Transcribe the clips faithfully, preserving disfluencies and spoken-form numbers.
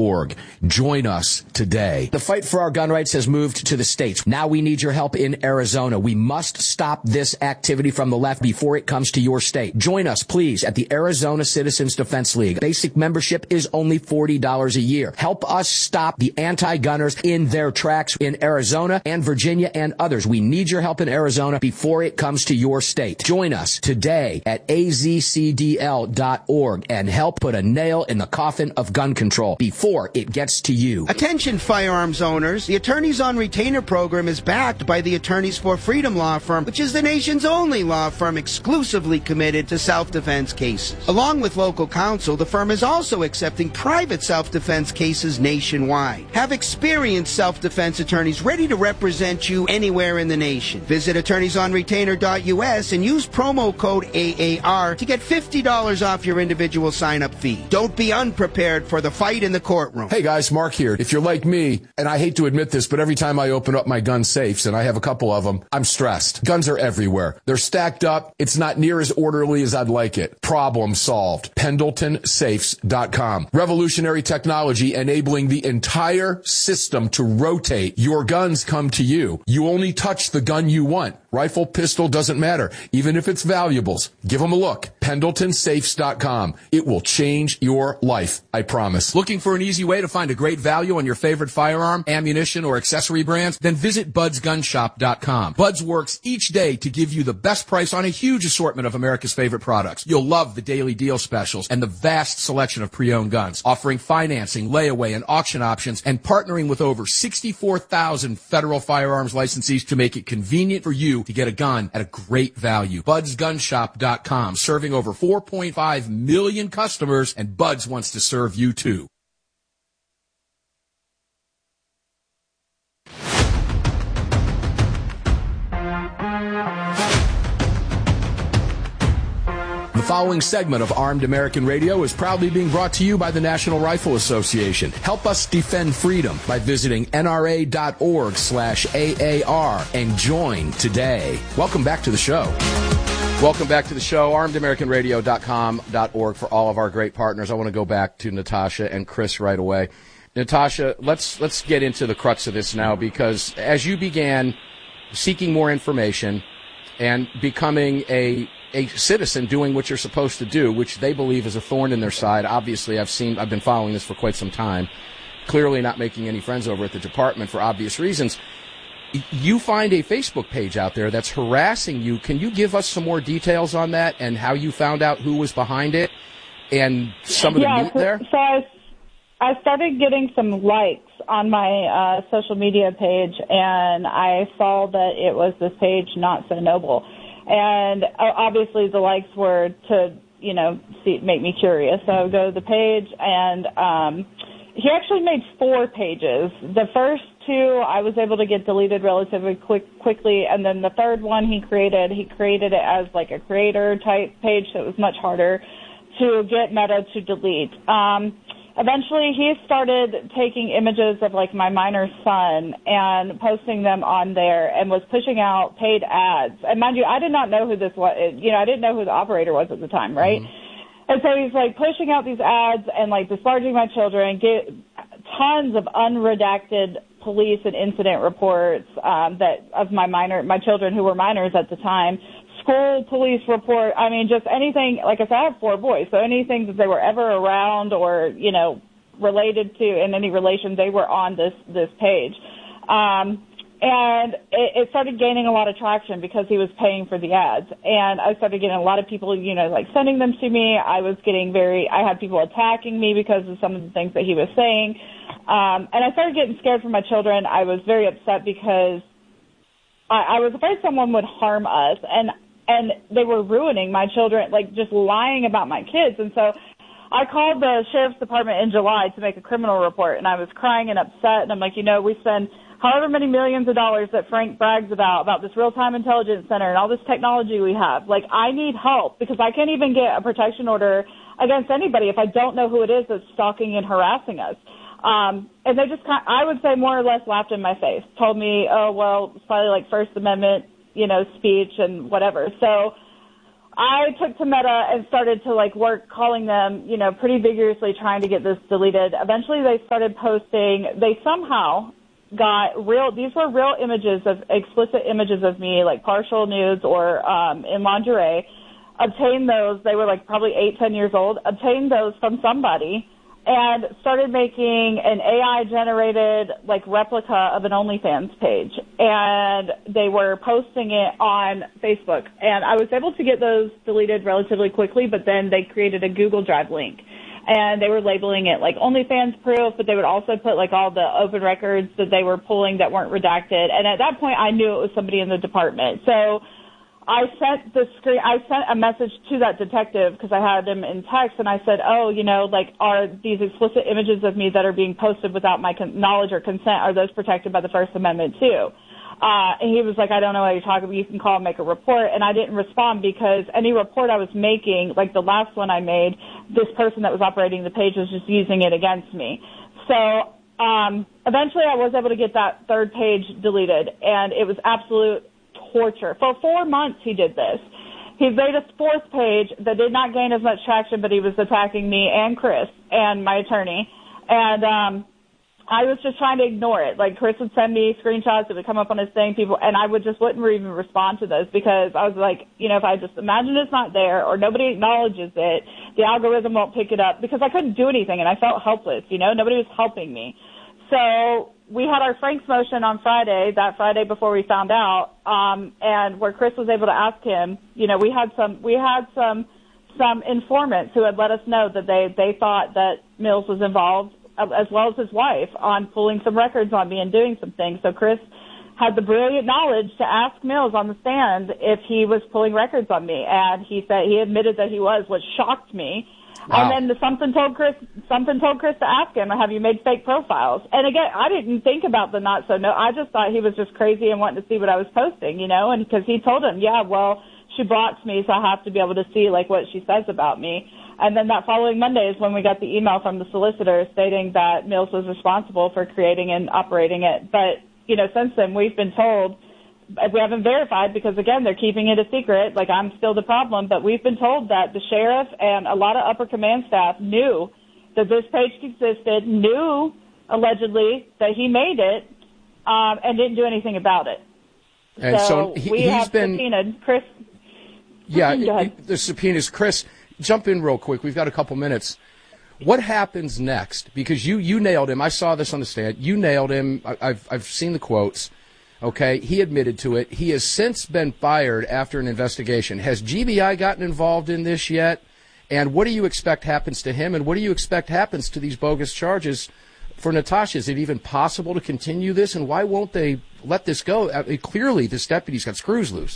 org. Join us today. The fight for our gun rights has moved to the states. Now we need your help in Arizona. We must stop this activity from the left before it comes to your state. Join us, please, at the Arizona Citizens Defense League. Basic membership is only forty dollars a year. Help us stop the anti-gunners in their tracks in Arizona and Virginia and others. We need your help in Arizona before it comes to your state. Join us today at A Z C D L dot org and help put a nail in the coffin of gun control before it gets to you. Attention firearms owners. The Attorneys on Retainer program is backed by the Attorneys for Freedom law firm, which is the nation's only law firm exclusively committed to self-defense cases. Along with local counsel, the firm is also accepting private self-defense cases nationwide. Have experienced self-defense attorneys ready to represent you anywhere in the nation. Visit attorneys on retainer dot U S and use promo code A A R to get fifty dollars off your individual sign-up fee. Don't be unprepared for the fight in the courtroom. Hey guys, Mark here. If you're like me, and I hate to admit this, but every time I open up my gun safes, and I have a couple of them, I'm stressed. Guns are everywhere. They're stacked up. It's not near as orderly as I'd like it. Problem solved. Pendleton Safes dot com. Revolutionary technology enabling the entire system to rotate. Your guns come to you. You only touch the gun you want. Rifle, pistol, doesn't matter. Even if it's valuables. Give them a look. Pendleton Safes dot com. It will change your life. I promise. Looking for an easy way to find a great value on your favorite firearm, ammunition, or accessory brands? Then visit Buds Gun Shop dot com. Buds works each day to give you the best price on a huge assortment of America's favorite products. You'll love the daily deal specials and the vast selection of pre-owned guns, offering financing, layaway, and auction options, and partnering with over sixty-four thousand federal firearms licensees to make it convenient for you to get a gun at a great value. Buds Gun Shop dot com, serving over four point five million customers, and Buds wants to serve you too. The following segment of Armed American Radio is proudly being brought to you by the National Rifle Association. Help us defend freedom by visiting N R A dot org slash A A R and join today. Welcome back to the show. Welcome back to the show, armed american radio dot com dot org for all of our great partners. I want to go back to Natasha and Chris right away. Natasha, let's let's get into the crux of this now, because as you began seeking more information and becoming a a citizen doing what you're supposed to do, which they believe is a thorn in their side. Obviously, I've seen, I've been following this for quite some time, clearly not making any friends over at the department for obvious reasons. You find a Facebook page out there that's harassing you. Can you give us some more details on that and how you found out who was behind it and some of yeah, the meat so, there? So I, I started getting some likes on my uh, social media page, and I saw that it was this page, Not So Noble. And obviously the likes were to, you know, see, make me curious. So I would go to the page, and um, he actually made four pages. The first two I was able to get deleted relatively quick, quickly, and then the third one he created, he created it as like a creator-type page, so it was much harder to get Meta to delete. Um, Eventually, he started taking images of, like, my minor son and posting them on there and was pushing out paid ads. And mind you, I did not know who this was. You know, I didn't know who the operator was at the time, right? Mm-hmm. And so he's, like, pushing out these ads and, like, disparaging my children, get tons of unredacted police and incident reports um, that of my minor, my children who were minors at the time. School police report, I mean, just anything, like I said, I have four boys, so anything that they were ever around or, you know, related to in any relation, they were on this, this page. Um, and it, it started gaining a lot of traction because he was paying for the ads. And I started getting a lot of people, you know, like sending them to me. I was getting very, I had people attacking me because of some of the things that he was saying. Um, and I started getting scared for my children. I was very upset because I, I was afraid someone would harm us. And And they were ruining my children, like just lying about my kids. And so I called the sheriff's department in July to make a criminal report, and I was crying and upset. And I'm like, you know, we spend however many millions of dollars that Frank brags about, about this real-time intelligence center and all this technology we have. Like, I need help because I can't even get a protection order against anybody if I don't know who it is that's stalking and harassing us. Um, and they just, kind of, I would say more or less laughed in my face, told me, oh, well, it's probably like First Amendment, you know, speech and whatever. So I took to Meta and started to like work calling them, you know, pretty vigorously trying to get this deleted. Eventually they started posting, they somehow got real, these were real images of, explicit images of me, like partial nudes or um, in lingerie. Obtained those, they were like probably eight, ten years old, obtained those from somebody and started making an A I-generated like replica of an OnlyFans page. And they were posting it on Facebook. And I was able to get those deleted relatively quickly, but then they created a Google Drive link. And they were labeling it like OnlyFans proof, but they would also put like all the open records that they were pulling that weren't redacted. And at that point, I knew it was somebody in the department. So I sent the screen, I sent a message to that detective because I had him in text, and I said, oh, you know, like, are these explicit images of me that are being posted without my con- knowledge or consent, are those protected by the First Amendment too? Uh, and he was like, I don't know what you're talking about. You can call and make a report. And I didn't respond because any report I was making, like the last one I made, this person that was operating the page was just using it against me. So um, eventually I was able to get that third page deleted, and it was absolute torture. For four months he did this. He made a fourth page that did not gain as much traction, but he was attacking me and Chris and my attorney. And um, I was just trying to ignore it. Like, Chris would send me screenshots that would come up on his thing, people, and I would just wouldn't even respond to those because I was like, you know, if I just imagine it's not there or nobody acknowledges it, the algorithm won't pick it up, because I couldn't do anything and I felt helpless, you know, nobody was helping me. So we had our Frank's motion on Friday, that Friday before we found out, um, and where Chris was able to ask him, you know, we had some, we had some, some informants who had let us know that they, they thought that Mills was involved, as well as his wife, on pulling some records on me and doing some things. So Chris had the brilliant knowledge to ask Mills on the stand if he was pulling records on me, and he said he admitted that he was, which shocked me. Wow. And then the, something told Chris, something told Chris to ask him, have you made fake profiles? And again, I didn't think about the not so no. I just thought he was just crazy and wanting to see what I was posting, you know, and because he told him, yeah, well, she blocks me, so I have to be able to see like what she says about me. And then that following Monday is when we got the email from the solicitor stating that Mills was responsible for creating and operating it. But, you know, since then we've been told, we haven't verified because, again, they're keeping it a secret, like I'm still the problem, but we've been told that the sheriff and a lot of upper command staff knew that this page existed, knew, allegedly, that he made it, um, and didn't do anything about it. And so, so he, we he's have been, subpoenaed Chris. Yeah, it, the subpoenas. Chris, jump in real quick. We've got a couple minutes. What happens next? Because you, you nailed him. I saw this on the stand. You nailed him. I, I've I've seen the quotes. Okay, he admitted to it. He has since been fired after an investigation. Has G B I gotten involved in this yet? And what do you expect happens to him? And what do you expect happens to these bogus charges for Natasha? Is it even possible to continue this? And why won't they let this go? I mean, clearly, this deputy's got screws loose.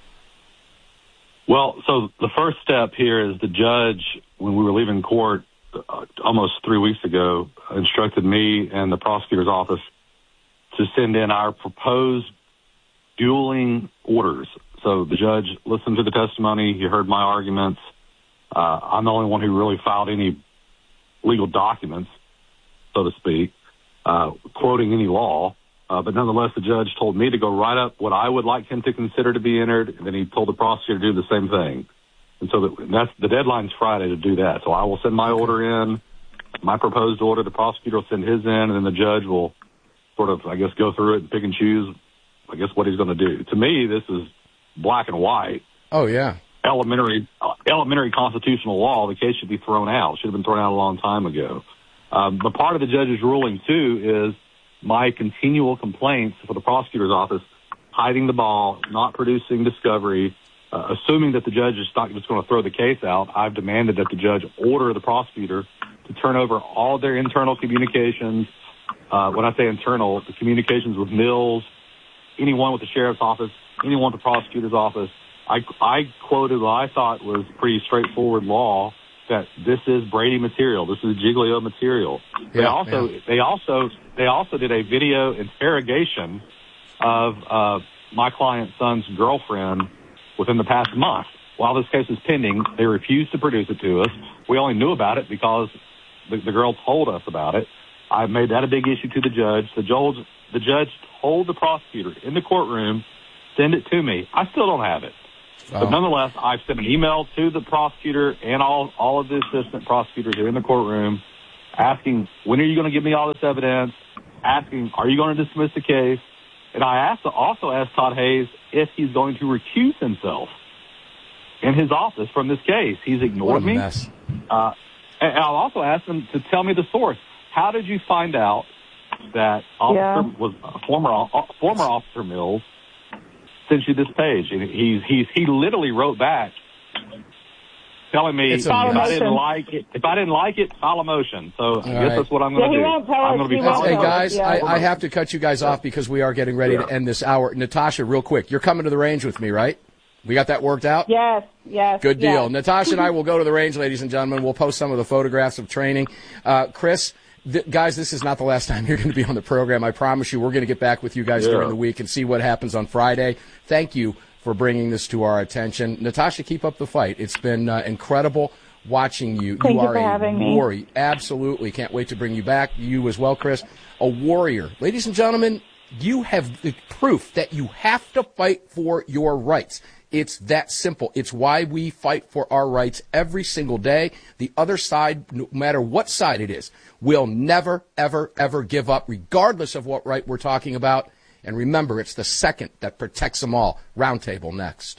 Well, so the first step here is the judge, when we were leaving court uh, almost three weeks ago, instructed me and the prosecutor's office to send in our proposed dueling orders. So the judge listened to the testimony. He heard my arguments. Uh, I'm the only one who really filed any legal documents, so to speak, uh, quoting any law. Uh, but nonetheless, the judge told me to go write up what I would like him to consider to be entered, and then he told the prosecutor to do the same thing. And so the, that's, the deadline's Friday to do that. So I will send my order in, my proposed order. The prosecutor will send his in, and then the judge will sort of, I guess, go through it and pick and choose, I guess, what he's going to do. To me, this is black and white. Oh, yeah. Elementary uh, elementary constitutional law. The case should be thrown out. It should have been thrown out a long time ago. Um, but part of the judge's ruling, too, is my continual complaints for the prosecutor's office, hiding the ball, not producing discovery, uh, assuming that the judge is not just going to throw the case out. I've demanded that the judge order the prosecutor to turn over all their internal communications. Uh, when I say internal, the communications with Mills, anyone with the sheriff's office, anyone with the prosecutor's office. I, I quoted what I thought was pretty straightforward law, that this is Brady material. This is Giglio material. Yeah, they also, yeah. they also, they also did a video interrogation of uh, my client's son's girlfriend within the past month. While this case is pending, they refused to produce it to us. We only knew about it because the, the girl told us about it. I made that a big issue to the judge. The judge, the judge told the prosecutor in the courtroom, send it to me. I still don't have it. But nonetheless, I've sent an email to the prosecutor and all, all of the assistant prosecutors here in the courtroom asking, when are you going to give me all this evidence? Asking, are you going to dismiss the case? And I asked, also asked Todd Hayes if he's going to recuse himself in his office from this case. He's ignored me. Mess. Uh, and I'll also ask him to tell me the source. How did you find out that officer Yeah. was uh, former uh, former Officer Mills sent you this page? And he's he's he literally wrote back telling me if I didn't like it, if I didn't like it, file a motion. So I guess right. that's what I'm going to Yeah, he do. won't tell I'm us. going to be He won't filing Hey, a tell us. guys, Yeah. I, I have to cut you guys off because we are getting ready Yeah. to end this hour. Natasha, real quick, you're coming to the range with me, right? We got that worked out? Yes, yes. Good deal. yes. Natasha and I will go to the range, ladies and gentlemen. We'll post some of the photographs of training. Uh, Chris, th- guys, this is not the last time you're going to be on the program. I promise you we're going to get back with you guys Yeah. during the week and see what happens on Friday. Thank you for bringing this to our attention. Natasha, keep up the fight. It's been uh, incredible watching you. Thank you you are for a having me. warrior. Absolutely. Can't wait to bring you back. You as well, Chris. A warrior. Ladies and gentlemen, you have the proof that you have to fight for your rights. It's that simple. It's why we fight for our rights every single day. The other side, no matter what side it is, will never, ever, ever give up, regardless of what right we're talking about. And remember, it's the second that protects them all. Roundtable next.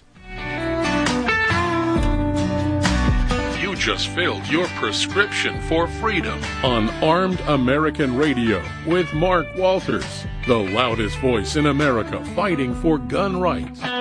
You just filled your prescription for freedom on Armed American Radio with Mark Walters, the loudest voice in America fighting for gun rights.